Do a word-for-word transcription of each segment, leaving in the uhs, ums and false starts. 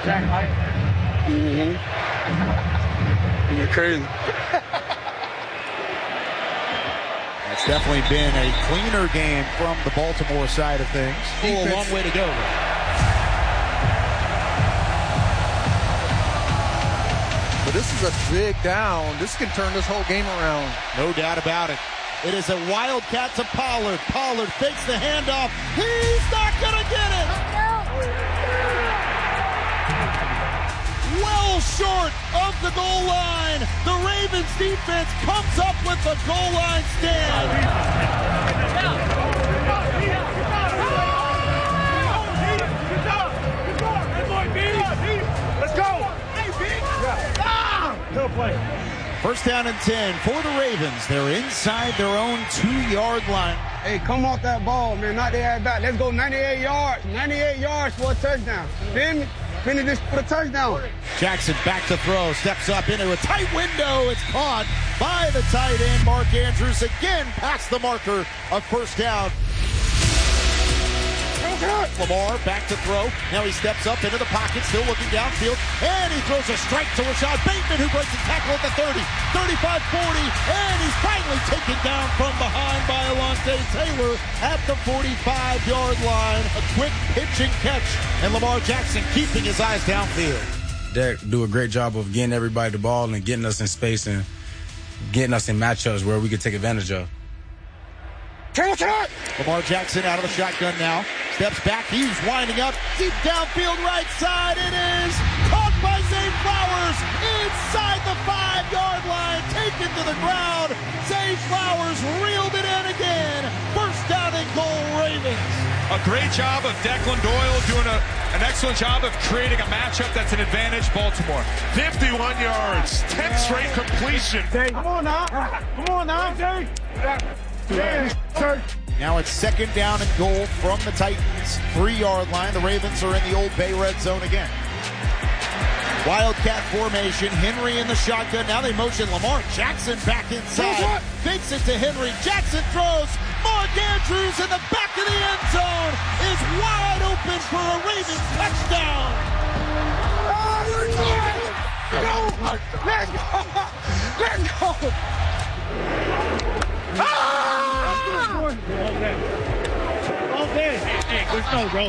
Mm-hmm. You're crazy. It's definitely been a cleaner game from the Baltimore side of things. Still a long way to go, though. But this is a big down. This can turn this whole game around. No doubt about it. It is a wildcat to Pollard. Pollard fakes the handoff. He's not going to get it. Well short of the goal line. The Ravens defense comes up with the goal line stand. Let's go. Good play. First down and ten for the Ravens. They're inside their own two-yard line. Hey, come off that ball, man. Not the ass back. Let's go ninety-eight yards. ninety-eight yards for a touchdown. Feel me? Finish this for a touchdown. Jackson back to throw. Steps up into a tight window. It's caught by the tight end, Mark Andrews. Again, past the marker of first down. Lamar back to throw. Now he steps up into the pocket, still looking downfield, and he throws a strike to Rashad Bateman, who breaks the tackle at the thirty, thirty-five, forty, and he's finally taken down from behind by Alontae Taylor at the forty-five-yard line. A quick pitch and catch, and Lamar Jackson keeping his eyes downfield. Derek do a great job of getting everybody the ball and getting us in space and getting us in matchups where we could take advantage of. Lamar Jackson out of the shotgun now. Steps back. He's winding up. Deep downfield right side. It is caught by Zay Flowers inside the five-yard line. Taken to the ground. Zay Flowers reeled it in again. First down and goal, Ravens. A great job of Declan Doyle doing a, an excellent job of creating a matchup that's an advantage Baltimore. fifty-one yards. tenth straight completion. Come on now. Come on now, Jay. Now it's second down and goal from the Titans' three-yard line. The Ravens are in the Old Bay red zone again. Wildcat formation. Henry in the shotgun. Now they motion Lamar Jackson back inside. Fakes it to Henry. Jackson throws. Mark Andrews in the back of the end zone is wide open for a Ravens touchdown. Let's go! Let's go! Let's go! Hey, good show, bro.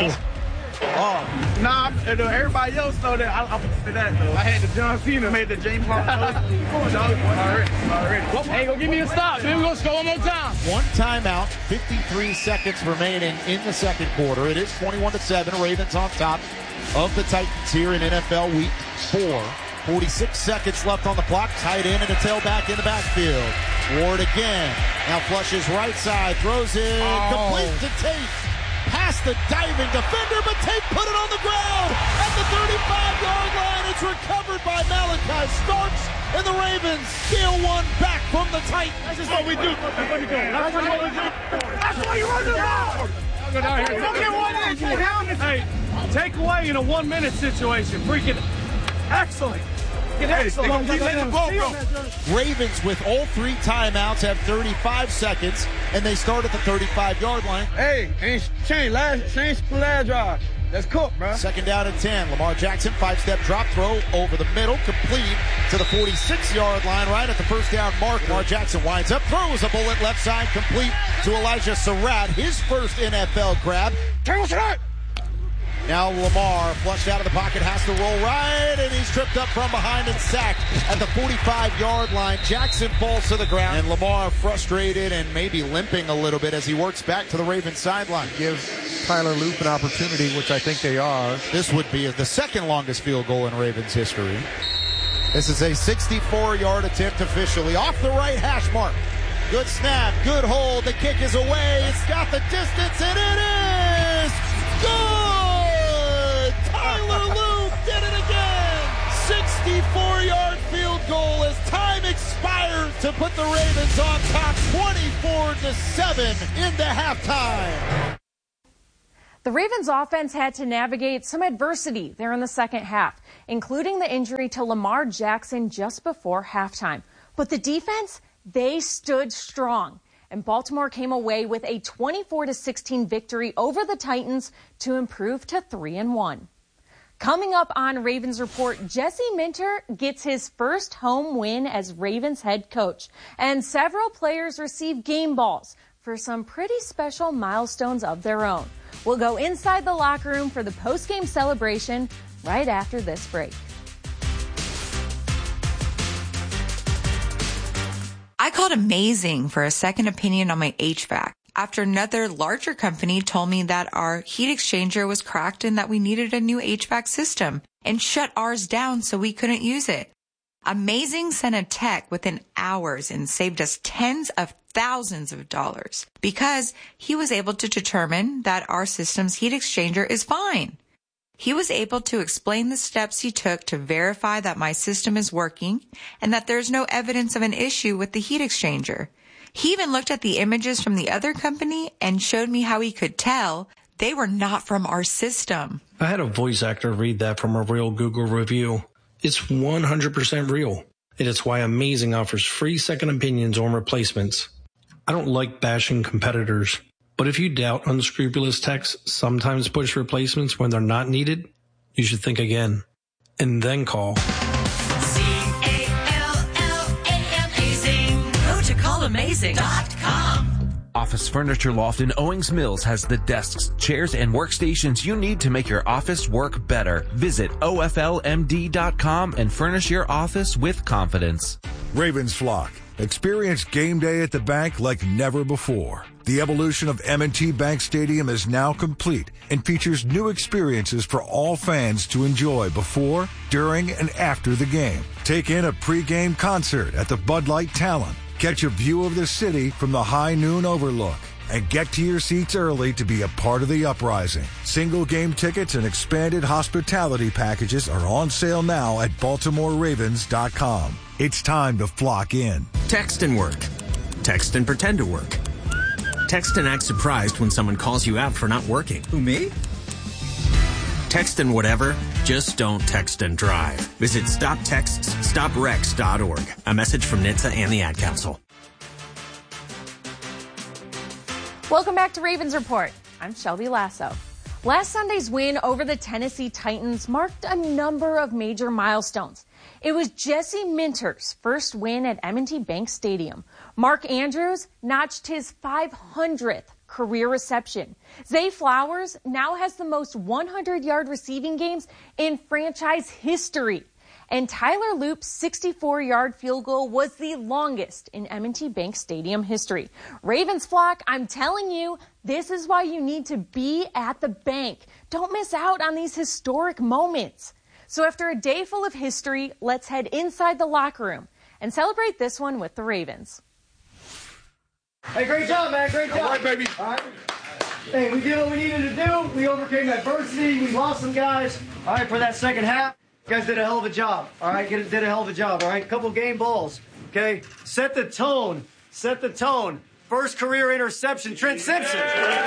Oh, nah, everybody else know that. I, I'm gonna say that though. I had the John Cena, made the James Harden. already, already. Hey, go give me a stop. Then we gonna score one more time. One timeout, fifty-three seconds remaining in the second quarter. It is twenty-one to seven. Ravens on top of the Titans here in N F L Week Four. forty-six seconds left on the clock. Tight end and a tailback in the backfield. Ward again. Now flushes right side. Throws it. Oh. Complete to Tate. Past the diving defender, but Tate put it on the ground at the thirty-five-yard line. It's recovered by Malachi Starks, and the Ravens steal one back from the Titans. That's just what we do. That's what we do. That's what we do. That's why you run the ball. Go down here. Don't get one minute. Hey, take away in a one-minute situation. Freaking excellent. Hey, the ball, bro. Ravens with all three timeouts have thirty-five seconds, and they start at the thirty-five-yard line. Hey, ain't changed last, changed the last drive. Let's cook, bro. Second down and ten. Lamar Jackson, five-step drop throw over the middle, complete to the forty-six-yard line, right at the first down mark. Lamar Jackson winds up, throws a bullet left side, complete to Elijah Surratt, his first N F L grab. Now Lamar, flushed out of the pocket, has to roll right, and he's tripped up from behind and sacked at the forty-five-yard line. Jackson falls to the ground, and Lamar frustrated and maybe limping a little bit as he works back to the Ravens sideline. Gives Tyler Loop an opportunity, which I think they are. This would be the second longest field goal in Ravens history. This is a sixty-four-yard attempt officially off the right hash mark. Good snap, good hold, the kick is away, it's got the distance, and it is good! Tyler Loop did it again! sixty-four-yard field goal as time expires to put the Ravens on top twenty-four to seven into halftime. The Ravens offense had to navigate some adversity there in the second half, including the injury to Lamar Jackson just before halftime. But the defense, they stood strong, and Baltimore came away with a twenty-four to sixteen victory over the Titans to improve to three and one. Coming up on Ravens Report, Jesse Minter gets his first home win as Ravens head coach, and several players receive game balls for some pretty special milestones of their own. We'll go inside the locker room for the post-game celebration right after this break. I called Amazing for a second opinion on my H V A C after another larger company told me that our heat exchanger was cracked and that we needed a new H V A C system and shut ours down so we couldn't use it. Amazing sent a tech within hours and saved us tens of thousands of dollars because he was able to determine that our system's heat exchanger is fine. He was able to explain the steps he took to verify that my system is working and that there's no evidence of an issue with the heat exchanger. He even looked at the images from the other company and showed me how he could tell they were not from our system. I had a voice actor read that from a real Google review. It's one hundred percent real, and it's why Amazing offers free second opinions on replacements. I don't like bashing competitors, but if you doubt unscrupulous techs sometimes push replacements when they're not needed, you should think again, and then call. C A L L A M Amazing. Go to call amazing dot com. Office Furniture Loft in Owings Mills has the desks, chairs, and workstations you need to make your office work better. Visit O F L M D dot com and furnish your office with confidence. Ravens flock. Experience game day at the bank like never before. The evolution of M and T Bank Stadium is now complete and features new experiences for all fans to enjoy before, during, and after the game. Take in a pregame concert at the Bud Light Talon. Catch a view of the city from the high noon overlook. And get to your seats early to be a part of the uprising. Single game tickets and expanded hospitality packages are on sale now at Baltimore Ravens dot com. It's time to flock in. Text and work. Text and pretend to work. Text and act surprised when someone calls you out for not working. Who, me? Text and whatever, just don't text and drive. Visit stop texts stop wrecks dot org. A message from N H T S A and the Ad Council. Welcome back to Ravens Report. I'm Shelby Lasso. Last Sunday's win over the Tennessee Titans marked a number of major milestones. It was Jesse Minter's first win at M and T Bank Stadium. Mark Andrews notched his five hundredth career reception. Zay Flowers now has the most one hundred yard receiving games in franchise history. And Tyler Loop's sixty-four yard field goal was the longest in M and T Bank Stadium history. Ravens flock, I'm telling you, this is why you need to be at the bank. Don't miss out on these historic moments. So after a day full of history, let's head inside the locker room and celebrate this one with the Ravens. Hey, great job, man. Great job. All right, baby. All right. Hey, we did what we needed to do. We overcame adversity. We lost some guys. All right, for that second half, you guys did a hell of a job. All right, did a hell of a job. All right, couple game balls. Okay, set the tone. Set the tone. First career interception, Trent Simpson.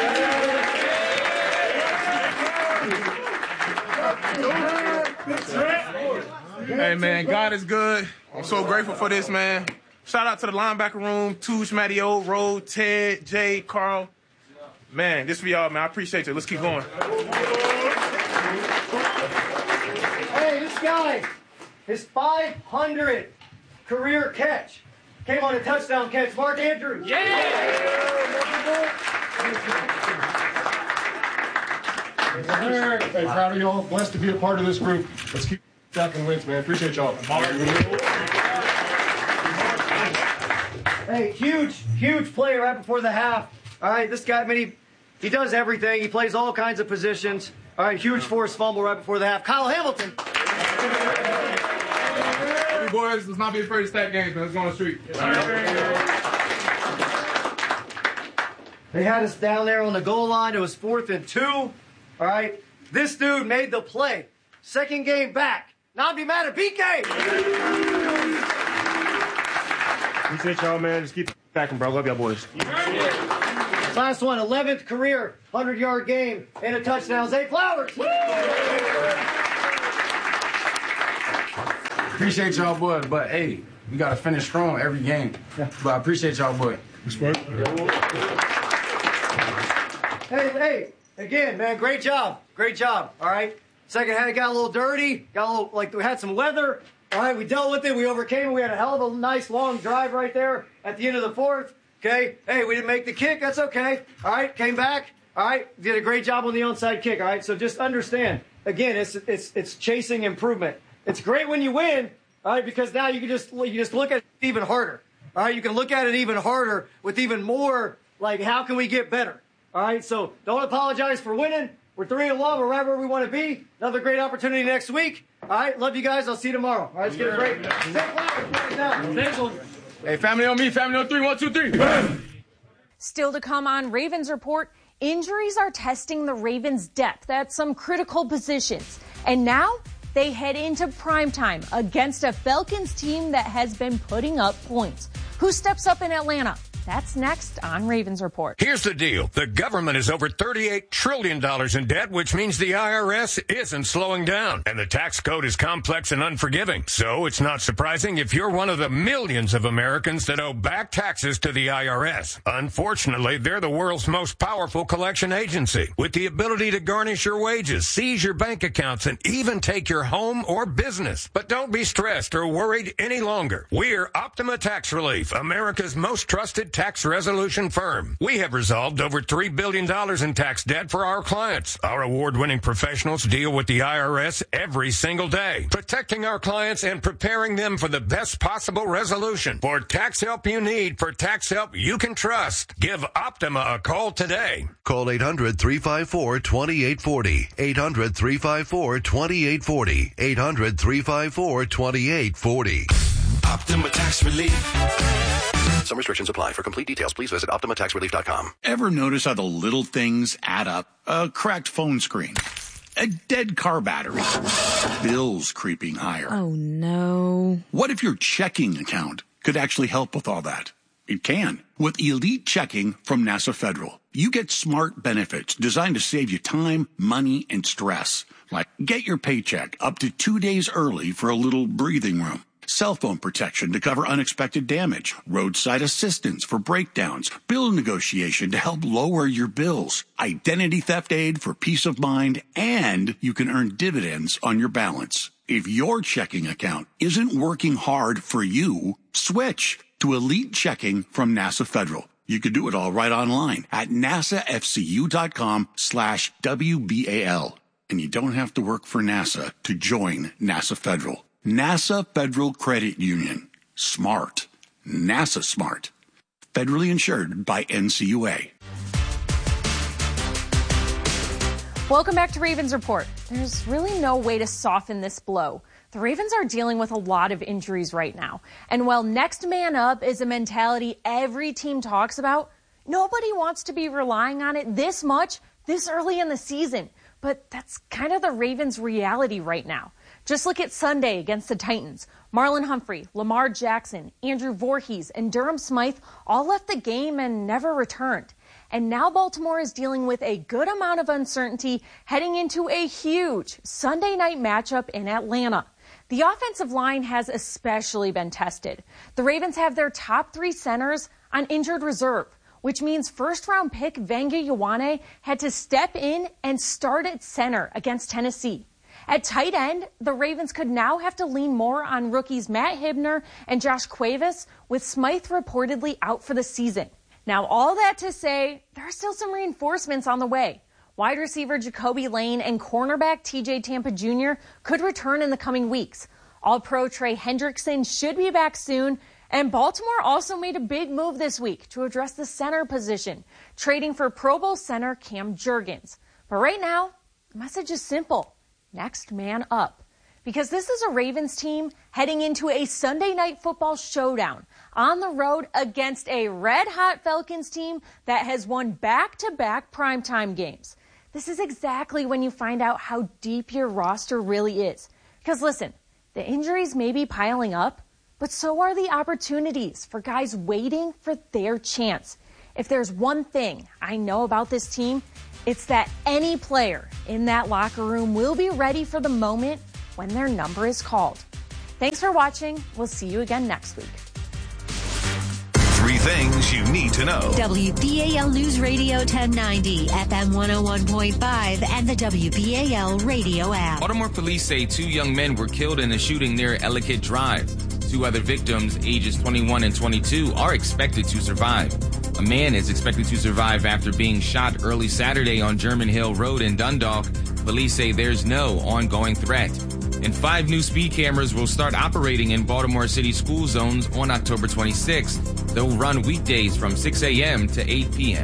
Hey, man, God is good. I'm so grateful for this, man. Shout out to the linebacker room, Touche, Matty O, Ro, Ted, Jay, Carl. Man, this for y'all, man. I appreciate you. Let's keep going. Hey, this guy, his five hundredth career catch came on a touchdown catch. Mark Andrews. Yeah! Hey, proud of y'all. Blessed to be a part of this group. Let's keep stacking wins, man. Appreciate y'all. Hey, huge, huge play right before the half. All right, this guy, I mean, he, he does everything. He plays all kinds of positions. All right, huge forced fumble right before the half. Kyle Hamilton. Hey, boys, let's not be afraid to stack games, man. Let's go on the street. They had us down there on the goal line. It was fourth and two. All right, this dude made the play. Second game back. Nnamdi Madubuike. Appreciate y'all, man. Just keep stacking, bro. Love y'all, boys. Last one, eleventh career one hundred yard game and a touchdown. Zay Flowers. Appreciate y'all, boys, but hey, we got to finish strong every game. But I appreciate y'all, boys. Hey, hey, again, man, great job. Great job, all right? Second half, it got a little dirty. Got a little, like, we had some weather. All right, we dealt with it. We overcame it. We had a hell of a nice long drive right there at the end of the fourth. Okay. Hey, we didn't make the kick. That's okay. All right, came back. All right, did a great job on the onside kick. All right, so just understand. Again, it's it's it's chasing improvement. It's great when you win. All right, because now you can just you just look at it even harder. All right, you can look at it even harder with even more like how can we get better. All right, so don't apologize for winning. We're three and one. We're right where we want to be. Another great opportunity next week. All right, love you guys. I'll see you tomorrow. All right, let's get a break. Hey, family on me, family on three. One, two, three. Still to come on Ravens Report, injuries are testing the Ravens' depth at some critical positions. And now they head into primetime against a Falcons team that has been putting up points. Who steps up in Atlanta? That's next on Ravens Report. Here's the deal. The government is over thirty-eight trillion dollars in debt, which means the I R S isn't slowing down. And the tax code is complex and unforgiving. So it's not surprising if you're one of the millions of Americans that owe back taxes to the I R S. Unfortunately, they're the world's most powerful collection agency with the ability to garnish your wages, seize your bank accounts, and even take your home or business. But don't be stressed or worried any longer. We're Optima Tax Relief, America's most trusted tax resolution firm. We have resolved over three billion dollars in tax debt for our clients. Our award-winning professionals deal with the I R S every single day, protecting our clients and preparing them for the best possible resolution. For tax help you need, for tax help you can trust, give Optima a call today. Call eight hundred, three five four, two eight four zero. eight hundred, three five four, two eight four zero. eight hundred, three five four, two eight four zero. Optima Tax Relief. Some restrictions apply. For complete details, please visit optima tax relief dot com. Ever notice how the little things add up? A cracked phone screen, a dead car battery, bills creeping higher. Oh, no. What if your checking account could actually help with all that? It can. With Elite Checking from NASA Federal, you get smart benefits designed to save you time, money, and stress. Like get your paycheck up to two days early for a little breathing room. Cell phone protection to cover unexpected damage, roadside assistance for breakdowns, bill negotiation to help lower your bills, identity theft aid for peace of mind, and you can earn dividends on your balance. If your checking account isn't working hard for you, switch to Elite Checking from NASA Federal. You can do it all right online at nasafcu.com slash WBAL. And you don't have to work for NASA to join NASA Federal. NASA Federal Credit Union. Smart. NASA smart. Federally insured by N C U A. Welcome back to Ravens Report. There's really no way to soften this blow. The Ravens are dealing with a lot of injuries right now. And while next man up is a mentality every team talks about, nobody wants to be relying on it this much this early in the season. But that's kind of the Ravens' reality right now. Just look at Sunday against the Titans. Marlon Humphrey, Lamar Jackson, Andrew Voorhees, and Durham Smythe all left the game and never returned. And now Baltimore is dealing with a good amount of uncertainty heading into a huge Sunday night matchup in Atlanta. The offensive line has especially been tested. The Ravens have their top three centers on injured reserve, which means first-round pick Vanga Ioane had to step in and start at center against Tennessee. At tight end, the Ravens could now have to lean more on rookies Matt Hibner and Josh Cuevas, with Smythe reportedly out for the season. Now, all that to say, there are still some reinforcements on the way. Wide receiver Jacoby Lane and cornerback T J Tampa Junior could return in the coming weeks. All-Pro Trey Hendrickson should be back soon. And Baltimore also made a big move this week to address the center position, trading for Pro Bowl center Cam Jurgens. But right now, the message is simple. Next man up. Because this is a Ravens team heading into a Sunday night football showdown on the road against a red-hot Falcons team that has won back-to-back primetime games. This is exactly when you find out how deep your roster really is. Because listen, the injuries may be piling up, but so are the opportunities for guys waiting for their chance. If there's one thing I know about this team, it's that any player in that locker room will be ready for the moment when their number is called. Thanks for watching. We'll see you again next week. Three things you need to know. W B A L News Radio ten ninety, F M one oh one point five, and the W B A L radio app. Baltimore police say two young men were killed in a shooting near Ellicott Drive. Two other victims, ages twenty-one and twenty-two, are expected to survive. A man is expected to survive after being shot early Saturday on German Hill Road in Dundalk. Police say there's no ongoing threat. And five new speed cameras will start operating in Baltimore City school zones on October twenty-sixth. They'll run weekdays from six a.m. to eight p.m.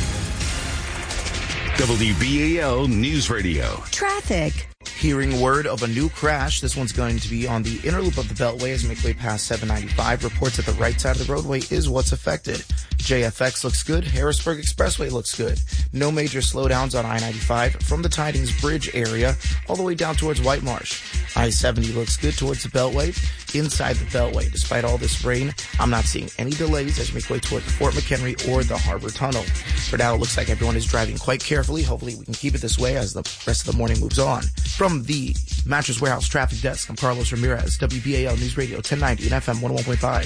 W B A L News Radio. Traffic. Hearing word of a new crash. This one's going to be on the inner loop of the Beltway as you make way past seven ninety-five. Reports that the right side of the roadway is what's affected. J F X looks good. Harrisburg Expressway looks good. No major slowdowns on I ninety-five from the Tidings Bridge area all the way down towards White Marsh. I seventy looks good towards the Beltway. Inside the Beltway, despite all this rain, I'm not seeing any delays as you make way toward the Fort McHenry or the Harbor Tunnel. For now, it looks like everyone is driving quite carefully. Hopefully, we can keep it this way as the rest of the morning moves on. From the Mattress Warehouse Traffic Desk, I'm Carlos Ramirez, W B A L News Radio ten ninety and F M one oh one point five.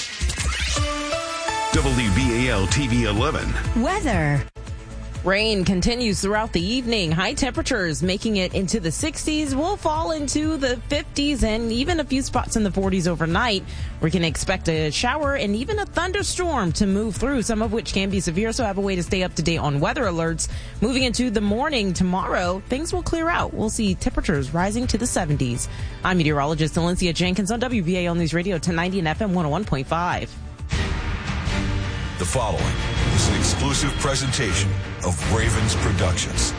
W B A L T V eleven. Weather. Rain continues throughout the evening. High temperatures making it into the sixties. Will fall into the fifties and even a few spots in the forties overnight. We can expect a shower and even a thunderstorm to move through, some of which can be severe, so have a way to stay up to date on weather alerts. Moving into the morning tomorrow, things will clear out. We'll see temperatures rising to the seventies. I'm meteorologist Valencia Jenkins on W B A L News Radio ten ninety and F M one oh one point five. The following is an exclusive presentation of Ravens Productions.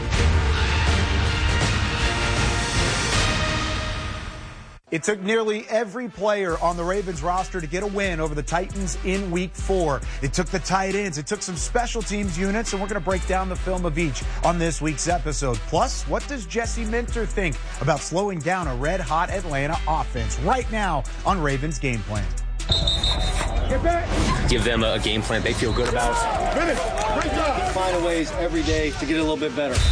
It took nearly every player on the Ravens roster to get a win over the Titans in week four. It took the tight ends. It took some special teams units, and we're going to break down the film of each on this week's episode. Plus, what does Jesse Minter think about slowing down a red-hot Atlanta offense right now on Ravens Game Plan? Get back. Give them a game plan they feel good about. Finish. Great job. Find ways every day to get a little bit better.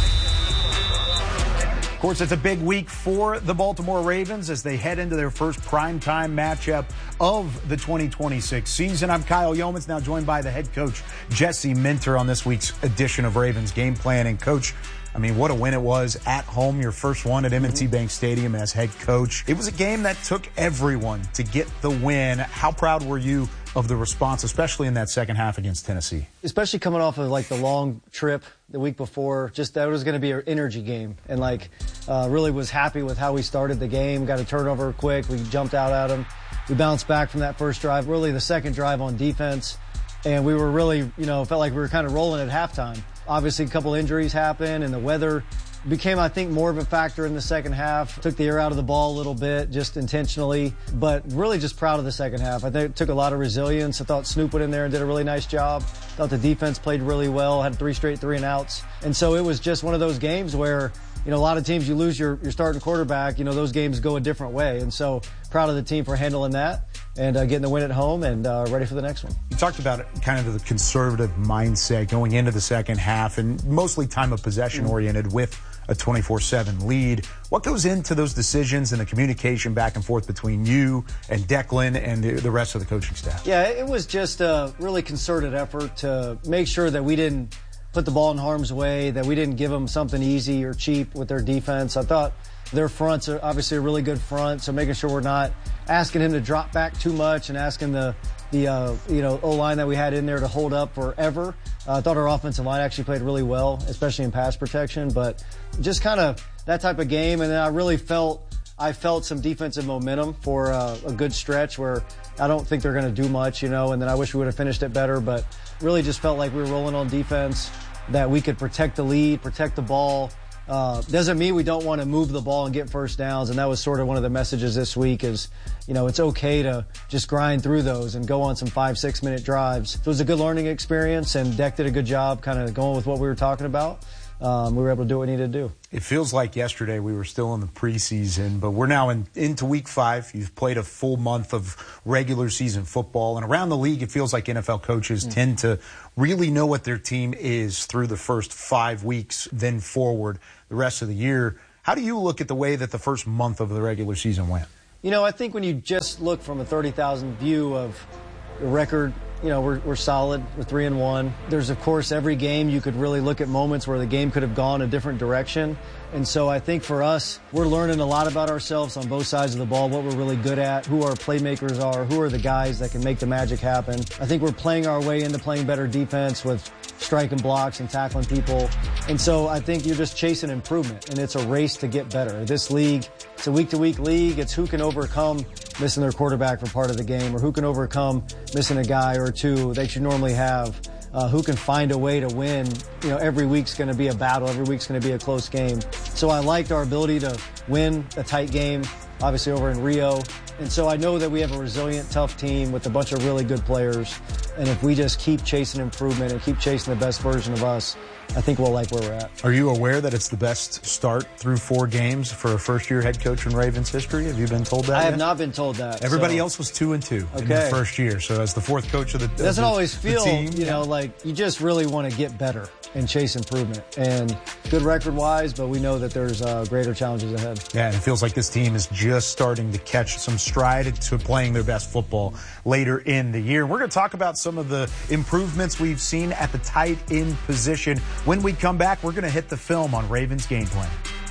Of course, it's a big week for the Baltimore Ravens as they head into their first primetime matchup of the twenty twenty-six season. I'm Kyle Yeomans, now joined by the head coach, Jesse Minter, on this week's edition of Ravens Game Plan. And, Coach, I mean, what a win it was at home, your first one at M and T Bank Stadium as head coach. It was a game that took everyone to get the win. How proud were you of the response, especially in that second half against Tennessee? Especially coming off of, like, the long trip the week before, just that it was going to be an energy game. And, like, uh, really was happy with how we started the game, got a turnover quick, we jumped out at them. We bounced back from that first drive, really the second drive on defense. And we were really, you know, felt like we were kind of rolling at halftime. Obviously, a couple injuries happened, and the weather became, I think, more of a factor in the second half. Took the air out of the ball a little bit, just intentionally, but really just proud of the second half. I think it took a lot of resilience. I thought Snoop went in there and did a really nice job. Thought the defense played really well, had three straight three and outs. And so it was just one of those games where, you know, a lot of teams, you lose your, your starting quarterback, you know, those games go a different way. And so proud of the team for handling that and uh, getting the win at home and uh, ready for the next one. You talked about it, kind of the conservative mindset going into the second half and mostly time of possession mm-hmm. oriented with a twenty-four seven lead. What goes into those decisions and the communication back and forth between you and Declan and the, the rest of the coaching staff? Yeah, it was just a really concerted effort to make sure that we didn't put the ball in harm's way, that we didn't give them something easy or cheap with their defense. I thought their fronts are obviously a really good front, so making sure we're not asking him to drop back too much and asking the the uh, you know O-line that we had in there to hold up forever. Uh, I thought our offensive line actually played really well, especially in pass protection, but just kind of that type of game. And then I really felt I felt some defensive momentum for uh, a good stretch where I don't think they're going to do much, you know, and then I wish we would have finished it better, but really just felt like we were rolling on defense, that we could protect the lead, protect the ball. Uh, doesn't mean we don't want to move the ball and get first downs, and that was sort of one of the messages this week is, you know, it's okay to just grind through those and go on some five, six minute drives. So it was a good learning experience, and Deck did a good job kind of going with what we were talking about. Um, we were able to do what we needed to do. It feels like yesterday we were still in the preseason, but we're now in, into week five. You've played a full month of regular season football, and around the league it feels like N F L coaches mm. tend to really know what their team is through the first five weeks, then forward the rest of the year. How do you look at the way that the first month of the regular season went? You know, I think when you just look from a thirty thousand view of the record you know, we're, we're solid. We're three and one. There's, of course, every game you could really look at moments where the game could have gone a different direction. And so I think for us, we're learning a lot about ourselves on both sides of the ball, what we're really good at, who our playmakers are, who are the guys that can make the magic happen. I think we're playing our way into playing better defense with striking blocks and tackling people. And so I think you're just chasing improvement, and it's a race to get better. This league, it's a week-to-week league. It's who can overcome missing their quarterback for part of the game, or who can overcome missing a guy or two that you normally have. Uh, who can find a way to win. You know, every week's going to be a battle. Every week's going to be a close game. So I liked our ability to win a tight game, obviously over in Rio. And so I know that we have a resilient, tough team with a bunch of really good players. And if we just keep chasing improvement and keep chasing the best version of us, I think we'll like where we're at. Are you aware that it's the best start through four games for a first-year head coach in Ravens history? Have you been told that I yet? have not been told that. Everybody so. else was two and two okay. in the first year. So as the fourth coach of the, it doesn't of the, always feel, the team, you yeah. know, like you just really want to get better and chase improvement. And good record-wise, but we know that there's uh, greater challenges ahead. Yeah, and it feels like this team is just starting to catch some stride to playing their best football later in the year. We're going to talk about some of the improvements we've seen at the tight end position. When we come back, we're going to hit the film on Ravens game plan.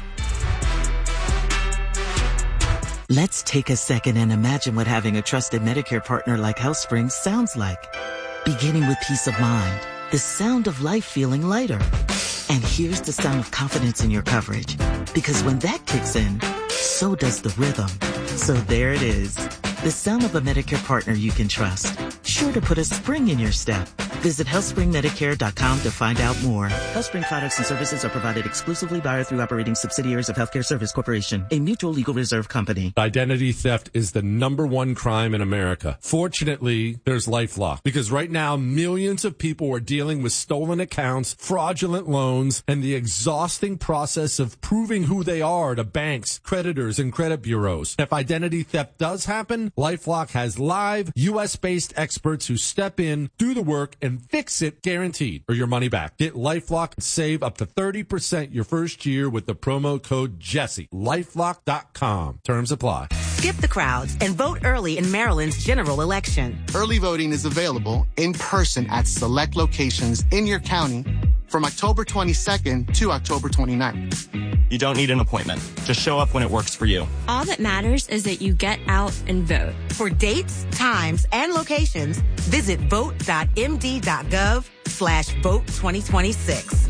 Let's take a second and imagine what having a trusted Medicare partner like HealthSpring sounds like. Beginning with peace of mind, the sound of life feeling lighter. And here's the sound of confidence in your coverage. Because when that kicks in, so does the rhythm. So there it is. The sound of a Medicare partner you can trust. Sure to put a spring in your step. Visit health spring medicare dot com to find out more. HealthSpring products and services are provided exclusively by or through operating subsidiaries of Healthcare Service Corporation, a mutual legal reserve company. Identity theft is the number one crime in America. Fortunately, there's LifeLock, because right now millions of people are dealing with stolen accounts, fraudulent loans, and the exhausting process of proving who they are to banks, creditors, and credit bureaus. If identity theft does happen, LifeLock has live U S based experts who step in, do the work, and fix it guaranteed, or your money back. Get LifeLock and save up to thirty percent your first year with the promo code Jesse. LifeLock dot com. Terms apply. Skip the crowds and vote early in Maryland's general election. Early voting is available in person at select locations in your county from October twenty-second to October twenty-ninth. You don't need an appointment. Just show up when it works for you. All that matters is that you get out and vote. For dates, times, and locations, visit vote dot m d dot gov slash vote twenty twenty-six.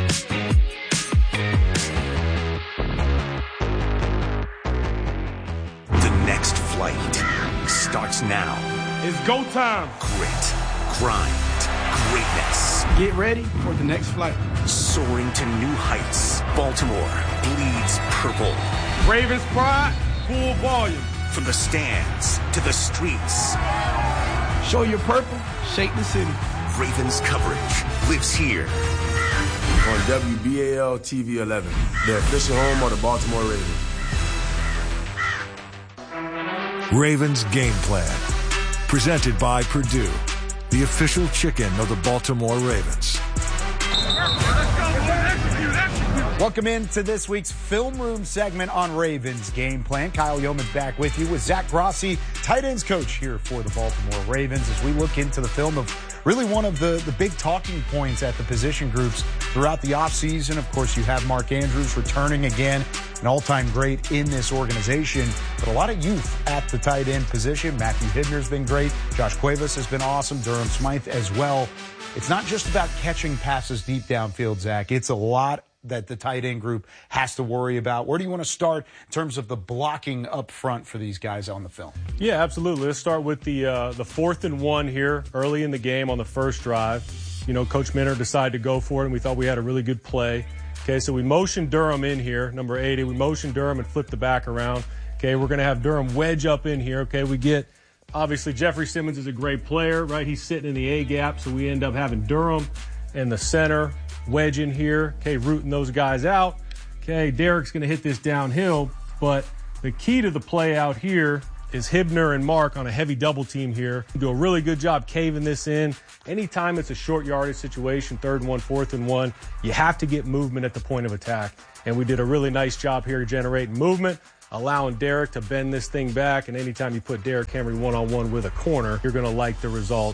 The next flight starts now. It's go time. Grit, grind, greatness. Get ready for the next flight. Soaring to new heights. Baltimore bleeds purple. Ravens pride, full volume. From the stands to the streets. Show your purple, shake the city. Ravens coverage lives here. On W B A L T V eleven, the official home of the Baltimore Ravens. Ravens Game Plan. Presented by Purdue, the official chicken of the Baltimore Ravens. Welcome into this week's Film Room segment on Ravens Game Plan. Kyle Yeoman's back with you with Zach Grossi, tight ends coach here for the Baltimore Ravens, as we look into the film of really one of the, the big talking points at the position groups throughout the offseason. Of course, you have Mark Andrews returning again, an all-time great in this organization, but a lot of youth at the tight end position. Matthew Hibner's been great. Josh Cuevas has been awesome. Durham Smythe as well. It's not just about catching passes deep downfield, Zach. It's a lot that the tight end group has to worry about. Where do you want to start in terms of the blocking up front for these guys on the film? Yeah, absolutely. Let's start with the uh, the fourth and one here early in the game on the first drive. You know, Coach Minter decided to go for it, and we thought we had a really good play. Okay, so we motioned Durham in here, number eighty. We motioned Durham and flipped the back around. Okay, we're going to have Durham wedge up in here. Okay, we get, obviously, Jeffrey Simmons is a great player, right? He's sitting in the A gap, so we end up having Durham in the center, wedge in here, okay, rooting those guys out. Okay, Derek's going to hit this downhill, but the key to the play out here is Hibner and Mark on a heavy double team here. Do a really good job caving this in. Anytime it's a short yardage situation, third and one, fourth and one, you have to get movement at the point of attack. And we did a really nice job here generating movement, allowing Derek to bend this thing back. And anytime you put Derek Henry one-on-one with a corner, you're going to like the results.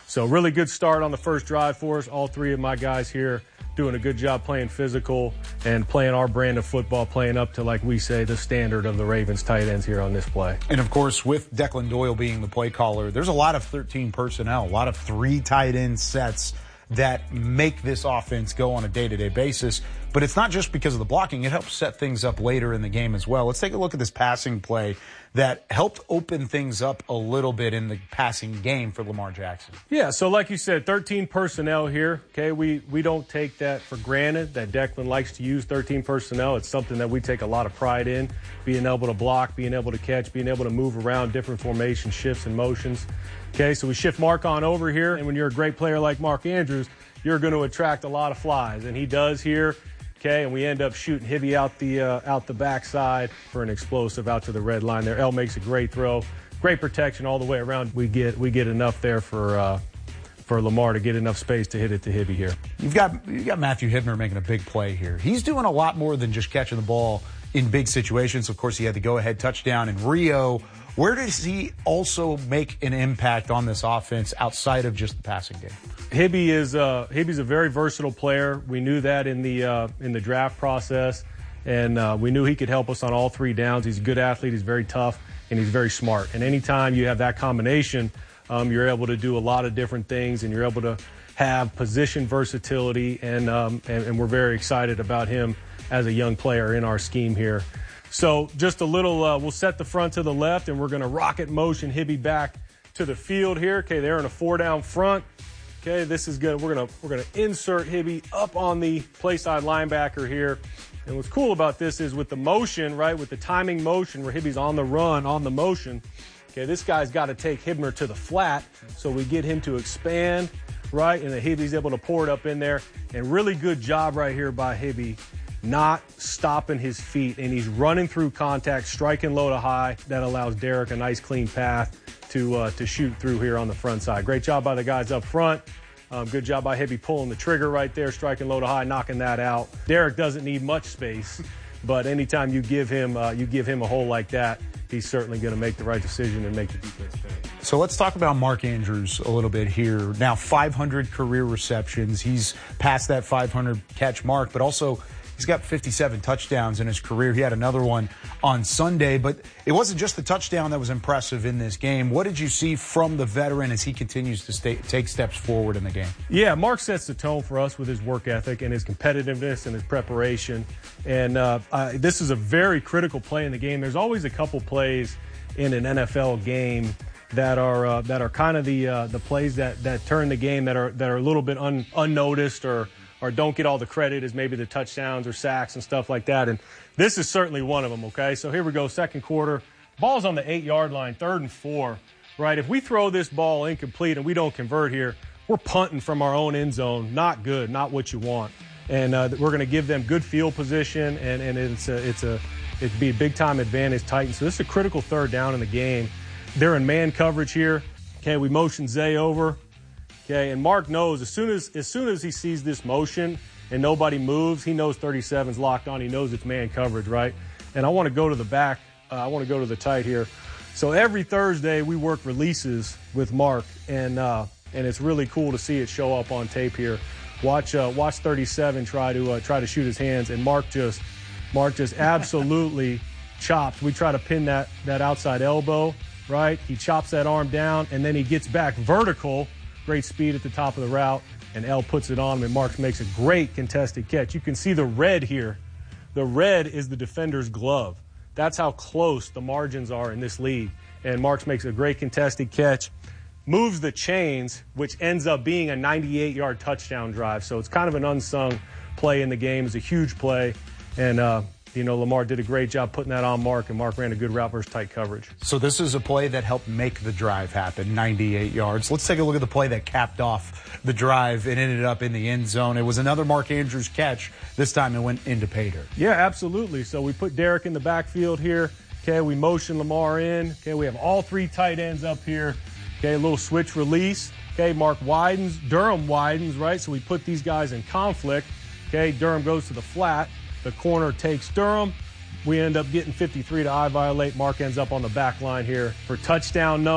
So really good start on the first drive for us. All three of my guys here doing a good job playing physical and playing our brand of football, playing up to, like we say, the standard of the Ravens tight ends here on this play. And, of course, with Declan Doyle being the play caller, there's a lot of thirteen personnel, a lot of three tight end sets that make this offense go on a day-to-day basis. But it's not just because of the blocking. It helps set things up later in the game as well. Let's take a look at this passing play that helped open things up a little bit in the passing game for Lamar Jackson. Yeah, so like you said, thirteen personnel here. Okay, we, we don't take that for granted that Declan likes to use thirteen personnel. It's something that we take a lot of pride in, being able to block, being able to catch, being able to move around different formation shifts and motions. Okay, so we shift Mark on over here, and when you're a great player like Mark Andrews, you're going to attract a lot of flies, and he does here. Okay, and we end up shooting Hibby out the uh, out the backside for an explosive out to the red line there. L makes a great throw, great protection all the way around. We get we get enough there for uh, for Lamar to get enough space to hit it to Hibby here. You've got you got Matthew Hibner making a big play here. He's doing a lot more than just catching the ball in big situations. Of course, he had the go-ahead touchdown in Rio. Where does he also make an impact on this offense outside of just the passing game? Hibby is uh, Hibby's a very versatile player. We knew that in the uh, in the draft process, and uh, we knew he could help us on all three downs. He's a good athlete. He's very tough, and he's very smart. And anytime you have that combination, um, you're able to do a lot of different things, and you're able to have position versatility. And um, and, and we're very excited about him as a young player in our scheme here. So just a little, uh, we'll set the front to the left, and we're going to rocket motion Hibby back to the field here. Okay, they're in a four-down front. Okay, this is good. We're gonna we're gonna insert Hibby up on the play side linebacker here. And what's cool about this is with the motion, right, with the timing motion where Hibby's on the run, on the motion. Okay, this guy's got to take Hibner to the flat, so we get him to expand, right, and then Hibby's able to pour it up in there. And really good job right here by Hibby, not stopping his feet, and he's running through contact, striking low to high. That allows Derek a nice clean path to uh, to shoot through here on the front side. Great job by the guys up front. Um, good job by Hibby pulling the trigger right there, striking low to high, knocking that out. Derek doesn't need much space, but anytime you give him uh, you give him a hole like that, he's certainly going to make the right decision and make the defense pay. So let's talk about Mark Andrews a little bit here. Now, five hundred career receptions. He's past that five hundred catch mark, but also he's got fifty-seven touchdowns in his career. He had another one on Sunday, but it wasn't just the touchdown that was impressive in this game. What did you see from the veteran as he continues to stay, take steps forward in the game? Yeah, Mark sets the tone for us with his work ethic and his competitiveness and his preparation. And uh, uh, this is a very critical play in the game. There's always a couple plays in an N F L game that are uh, that are kind of the uh, the plays that that turn the game that are that are a little bit un, unnoticed or. or don't get all the credit as maybe the touchdowns or sacks and stuff like that. And this is certainly one of them, okay? So here we go, second quarter. Ball's on the eight-yard line, third and four, right? If we throw this ball incomplete and we don't convert here, we're punting from our own end zone. Not good, not what you want. And uh, we're going to give them good field position, and, and it's a, it's a, it'd be a big-time advantage, Titans. So this is a critical third down in the game. They're in man coverage here. Okay, we motion Zay over. Okay, and Mark knows as soon as as soon as he sees this motion and nobody moves, he knows thirty-seven's locked on. He knows it's man coverage, right? And I want to go to the back. Uh, I want to go to the tight here. So every Thursday we work releases with Mark, and uh, and it's really cool to see it show up on tape here. Watch uh, watch thirty-seven try to uh, try to shoot his hands, and Mark just Mark just absolutely chops. We try to pin that that outside elbow, right? He chops that arm down, and then he gets back vertical. Great speed at the top of the route, and L puts it on him, and Marks makes a great contested catch. You can see the red here. The red is the defender's glove. That's how close the margins are in this league. And Marks makes a great contested catch, moves the chains, which ends up being a ninety-eight-yard touchdown drive. So it's kind of an unsung play in the game. It's a huge play, and uh, you know, Lamar did a great job putting that on Mark, and Mark ran a good route versus tight coverage. So this is a play that helped make the drive happen, ninety-eight yards. Let's take a look at the play that capped off the drive and ended up in the end zone. It was another Mark Andrews catch. This time it went into pay dirt. Yeah, absolutely. So we put Derek in the backfield here. Okay, we motion Lamar in. Okay, we have all three tight ends up here. Okay, a little switch release. Okay, Mark widens. Durham widens, right? So we put these guys in conflict. Okay, Durham goes to the flat. The corner takes Durham. We end up getting fifty-three to eye violate. Mark ends up on the back line here for touchdown number.